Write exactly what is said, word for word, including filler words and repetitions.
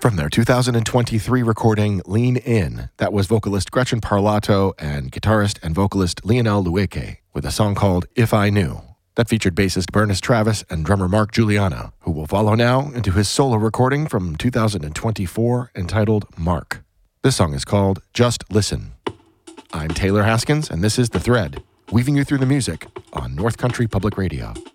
From their two thousand twenty-three recording, Lean In, that was vocalist Gretchen Parlato and guitarist and vocalist Lionel Lueke with a song called If I Knew. That featured bassist Bernice Travis and drummer Mark Giuliano, who will follow now into his solo recording from two thousand twenty-four entitled Mark. This song is called Just Listen. I'm Taylor Haskins, and this is The Thread, weaving you through the music on North Country Public Radio.